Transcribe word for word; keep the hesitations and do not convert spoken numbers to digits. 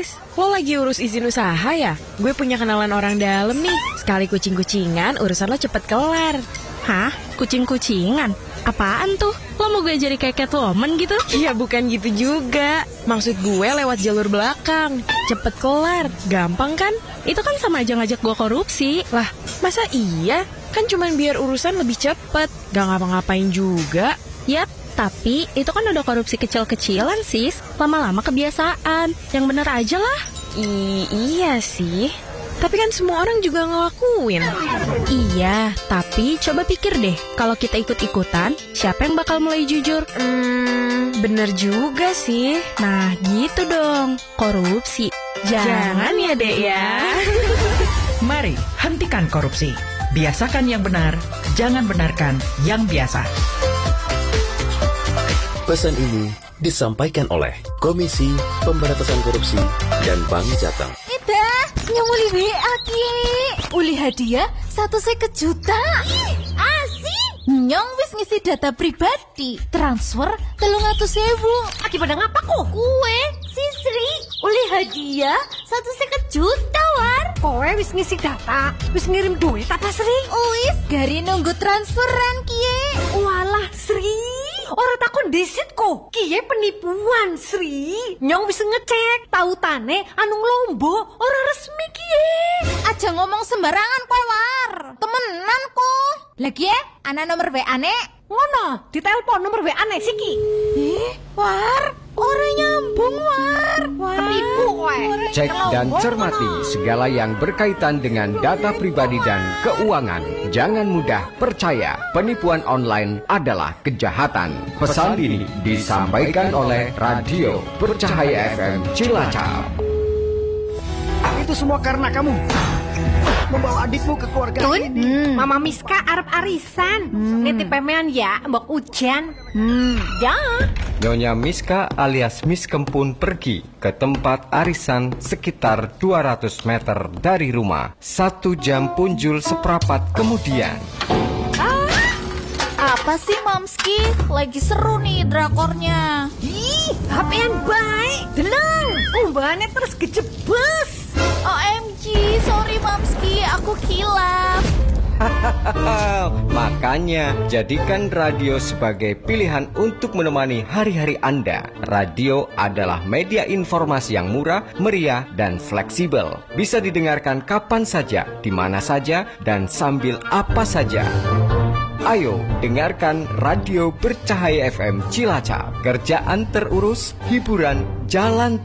Sis, lo lagi urus izin usaha ya? Gue punya kenalan orang dalam nih. Sekali kucing-kucingan, urusan lo cepet kelar. Hah? Kucing-kucingan? Apaan tuh? Lo mau gue jadi kayak Catwoman gitu? Iya, bukan gitu juga. Maksud gue lewat jalur belakang. Cepet kelar, gampang kan? Itu kan sama aja ngajak gue korupsi. Lah, masa iya? Kan cuman biar urusan lebih cepet. Gak ngapa-ngapain juga. Yap, tapi itu kan udah korupsi kecil-kecilan, sis. Lama-lama kebiasaan. Yang bener aja lah. I- iya sih. Tapi kan semua orang juga ngelakuin. Iya, tapi coba pikir deh, kalau kita ikut-ikutan, siapa yang bakal mulai jujur? Hmm, bener juga sih. Nah, gitu dong. Korupsi. Jangan, Jangan ya, Dek ya. Mari, hentikan korupsi. Biasakan yang benar, jangan benarkan yang biasa. Pesan ini disampaikan oleh Komisi Pemberantasan Korupsi dan Bank Jateng. Nyong uli W A ki. Uli hadiah satu seket juta. Asik. Nyong wis ngisi data pribadi. Transfer telung atus sewu. Aki pada ngapa kok? Kue, si Sri. Uli hadiah satu seket juta war. Kowe wis ngisi data. Wis ngirim duit apa Sri? Wis gari nunggu transferan kie. Walah Sri. Orang takon desit kok. Kie penipuan Sri. Nyong wis ngecek. Tautane anu Lombo ora resmi kie. Aja ngomong sembarangan kowe war. Temenan kok. Lagi ya, ana nomor W A-ne. Ngono, ditelepon nomor W A-ne siki. Eh, war, ora nyambung war. Penipu kowe. Cek dan cermati segala yang berkaitan dengan data pribadi dan keuangan. Jangan mudah percaya, penipuan online adalah kejahatan. Pesan ini disampaikan oleh Radio Bercahaya F M Cilacap. Itu semua karena kamu membawa adikmu ke keluarga Tun, ini. hmm. Mama Miska arep arisan. Hmm. Nitip pemean ya, mbok hujan. Hmm. Ya. Nyonya Miska alias Miss Kempun pergi ke tempat arisan sekitar dua ratus meter dari rumah. Satu jam punjul seprapat kemudian. Ah, apa sih Mamski? Lagi seru nih drakornya. Ih, H P-an baik. Deleng, umbane terus gejebes. O M G, sorry Mamski, aku kilaf. Makanya, jadikan radio sebagai pilihan untuk menemani hari-hari Anda. Radio adalah media informasi yang murah, meriah, dan fleksibel. Bisa didengarkan kapan saja, di mana saja, dan sambil apa saja. Ayo, dengarkan Radio Bercahaya F M Cilacap. Kerjaan terurus, hiburan jalan